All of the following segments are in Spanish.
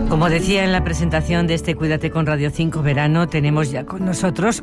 Como decía en la presentación de este Cuídate con Radio 5 Verano, tenemos ya con nosotros,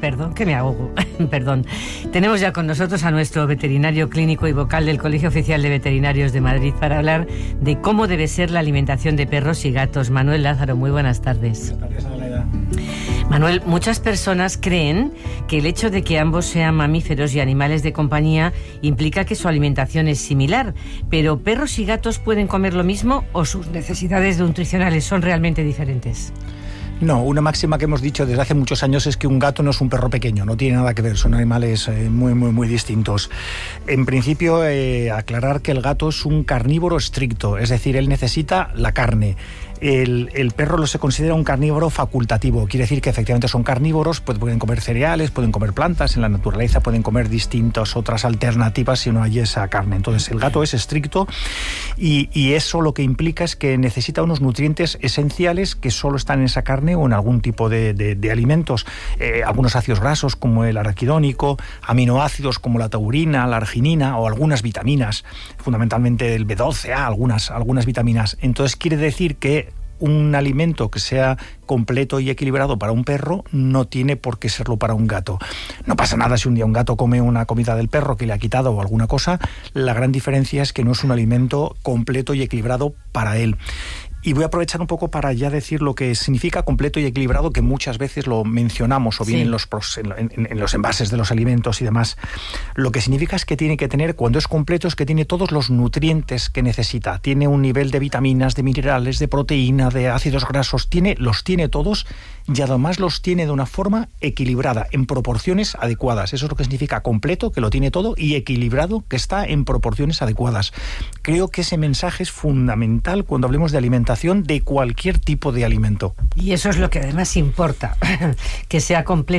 tenemos ya con nosotros a nuestro veterinario clínico y vocal del Colegio Oficial de Veterinarios de Madrid para hablar de cómo debe ser la alimentación de perros y gatos. Manuel Lázaro, muy buenas tardes. Buenas tardes, Adelaida. Manuel, muchas personas creen que el hecho de que ambos sean mamíferos y animales de compañía implica que su alimentación es similar, pero ¿perros y gatos pueden comer lo mismo o sus necesidades nutricionales son realmente diferentes? No, una máxima que hemos dicho desde hace muchos años es que un gato no es un perro pequeño, no tiene nada que ver, son animales muy distintos. En principio, aclarar que el gato es un carnívoro estricto, es decir, él necesita la carne. El perro se considera un carnívoro facultativo, quiere decir que efectivamente son carnívoros, pueden comer cereales, pueden comer plantas, en la naturaleza pueden comer distintas otras alternativas si no hay esa carne. Entonces el gato es estricto y eso lo que implica es que necesita unos nutrientes esenciales que solo están en esa carne o en algún tipo de alimentos, algunos ácidos grasos como el araquidónico, aminoácidos como la taurina, la arginina o algunas vitaminas, fundamentalmente el B12, algunas vitaminas. Entonces quiere decir que un alimento que sea completo y equilibrado para un perro no tiene por qué serlo para un gato. No pasa nada si un día un gato come una comida del perro que le ha quitado o alguna cosa. La gran diferencia es que no es un alimento completo y equilibrado para él. Y voy a aprovechar un poco para ya decir lo que significa completo y equilibrado, que muchas veces lo mencionamos, o bien en los envases de los alimentos y demás. Lo que significa es que tiene que tener, cuando es completo, es que tiene todos los nutrientes que necesita. Tiene un nivel de vitaminas, de minerales, de proteína, de ácidos grasos, los tiene todos y además los tiene de una forma equilibrada, en proporciones adecuadas. Eso es lo que significa completo, que lo tiene todo, y equilibrado, que está en proporciones adecuadas. Creo que ese mensaje es fundamental cuando hablemos de alimentación de cualquier tipo de alimento. Y eso es lo que además importa, que sea completo